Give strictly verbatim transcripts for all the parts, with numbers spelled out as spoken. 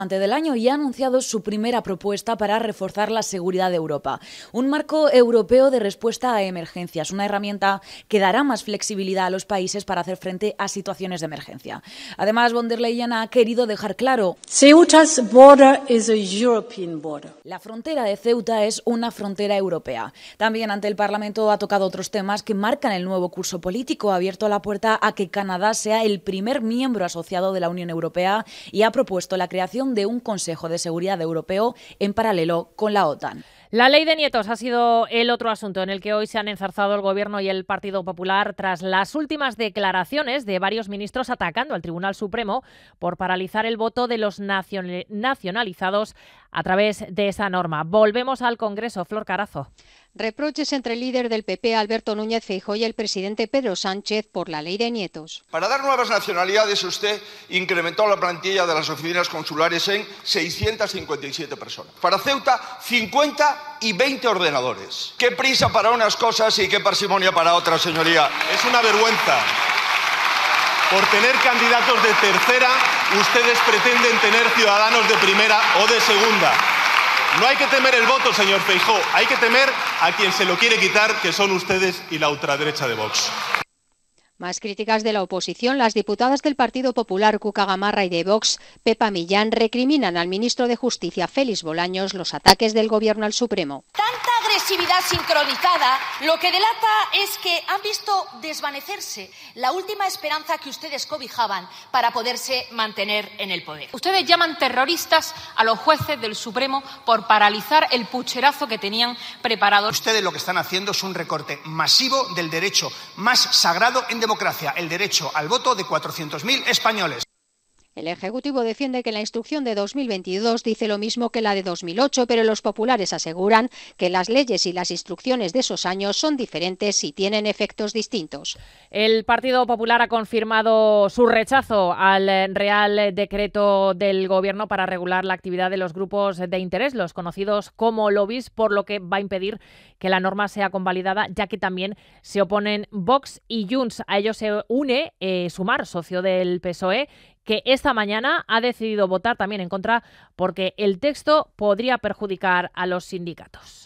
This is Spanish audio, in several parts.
del año y ha anunciado su primera propuesta para reforzar la seguridad de Europa. Un marco europeo de respuesta a emergencias, una herramienta que dará más flexibilidad a los países para hacer frente a situaciones de emergencia. Además, von der Leyen ha querido dejar claro: Ceuta's border is a European border. La frontera de Ceuta es una frontera europea. También ante el Parlamento ha tocado otros temas que marcan el nuevo curso político. Ha abierto la puerta a que Canadá sea el primer miembro asociado de la Unión Europea y ha propuesto la creación de un Consejo de Seguridad Europeo en paralelo con la OTAN. La ley de nietos ha sido el otro asunto en el que hoy se han enzarzado el Gobierno y el Partido Popular tras las últimas declaraciones de varios ministros atacando al Tribunal Supremo por paralizar el voto de los nacionalizados a través de esa norma. Volvemos al Congreso. Flor Carazo. Reproches entre el líder del P P, Alberto Núñez Feijóo, y el presidente Pedro Sánchez por la ley de nietos. Para dar nuevas nacionalidades, usted incrementó la plantilla de las oficinas consulares en seiscientas cincuenta y siete personas. Para Ceuta, cincuenta y veinte ordenadores. Qué prisa para unas cosas y qué parsimonia para otras, señoría. Es una vergüenza. Por tener candidatos de tercera, ustedes pretenden tener ciudadanos de primera o de segunda. No hay que temer el voto, señor Feijóo, hay que temer a quien se lo quiere quitar, que son ustedes y la ultraderecha de Vox. Más críticas de la oposición. Las diputadas del Partido Popular, Cuca Gamarra, y de Vox, Pepa Millán, recriminan al ministro de Justicia, Félix Bolaños, los ataques del Gobierno al Supremo. Tanta agresividad sincronizada lo que delata es que han visto desvanecerse la última esperanza que ustedes cobijaban para poderse mantener en el poder. Ustedes llaman terroristas a los jueces del Supremo por paralizar el pucherazo que tenían preparado. Ustedes lo que están haciendo es un recorte masivo del derecho más sagrado en democracia. democracia, el derecho al voto de cuatrocientos mil españoles. El Ejecutivo defiende que la instrucción de dos mil veintidós dice lo mismo que la de dos mil ocho, pero los populares aseguran que las leyes y las instrucciones de esos años son diferentes y tienen efectos distintos. El Partido Popular ha confirmado su rechazo al Real Decreto del Gobierno para regular la actividad de los grupos de interés, los conocidos como lobbies, por lo que va a impedir que la norma sea convalidada, ya que también se oponen Vox y Junts. A ellos se une eh, Sumar, socio del P S O E, que esta mañana ha decidido votar también en contra porque el texto podría perjudicar a los sindicatos.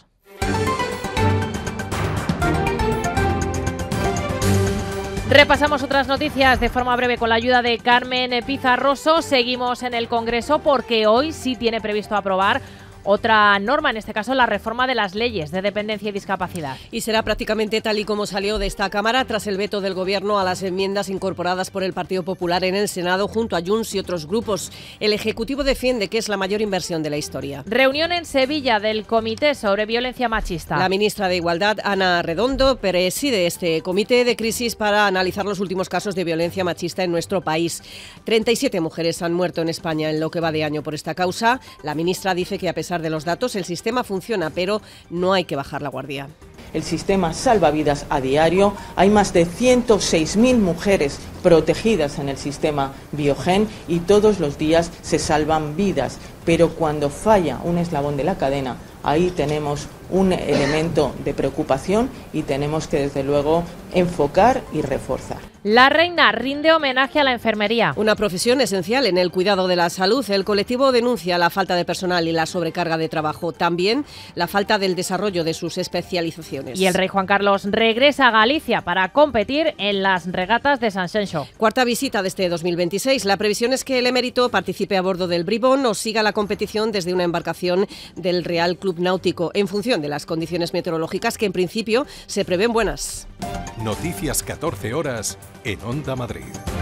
Repasamos otras noticias de forma breve con la ayuda de Carmen Pizarroso. Seguimos en el Congreso porque hoy sí tiene previsto aprobar otra norma, en este caso la reforma de las leyes de dependencia y discapacidad. Y será prácticamente tal y como salió de esta Cámara tras el veto del Gobierno a las enmiendas incorporadas por el Partido Popular en el Senado junto a Junts y otros grupos. El Ejecutivo defiende que es la mayor inversión de la historia. Reunión en Sevilla del Comité sobre Violencia Machista. La ministra de Igualdad, Ana Redondo, preside este comité de crisis para analizar los últimos casos de violencia machista en nuestro país. treinta y siete mujeres han muerto en España en lo que va de año por esta causa. La ministra dice que a pesar de los datos, el sistema funciona, pero no hay que bajar la guardia. El sistema salva vidas a diario. Hay más de ciento seis mil mujeres protegidas en el sistema Biogen y todos los días se salvan vidas. Pero cuando falla un eslabón de la cadena, ahí tenemos un elemento de preocupación y tenemos que, desde luego, enfocar y reforzar. La Reina rinde homenaje a la enfermería. Una profesión esencial en el cuidado de la salud. El colectivo denuncia la falta de personal y la sobrecarga de trabajo. También la falta del desarrollo de sus especializaciones. Y el rey Juan Carlos regresa a Galicia para competir en las regatas de San Xenxo. Cuarta visita de este dos mil veintiséis. La previsión es que el emérito participe a bordo del Bribón o siga la competición desde una embarcación del Real Club Náutico, en función de las condiciones meteorológicas que en principio se prevén buenas. Noticias catorce horas en Onda Madrid.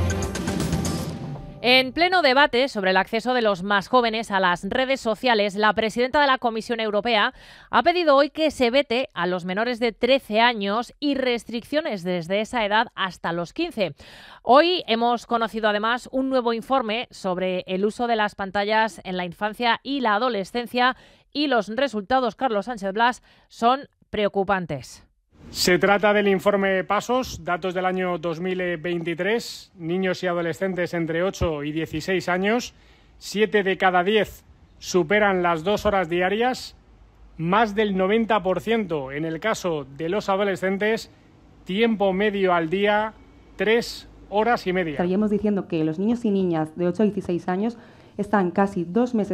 En pleno debate sobre el acceso de los más jóvenes a las redes sociales, la presidenta de la Comisión Europea ha pedido hoy que se vete a los menores de trece años y restricciones desde esa edad hasta los quince. Hoy hemos conocido además un nuevo informe sobre el uso de las pantallas en la infancia y la adolescencia y los resultados, Carlos Sánchez Blas, son preocupantes. Se trata del informe PASOS, datos del año dos mil veintitrés, niños y adolescentes entre ocho y dieciséis años, siete de cada diez superan las dos horas diarias, más del noventa por ciento en el caso de los adolescentes, tiempo medio al día, tres horas y media. Estaríamos diciendo que los niños y niñas de ocho a dieciséis años están casi dos meses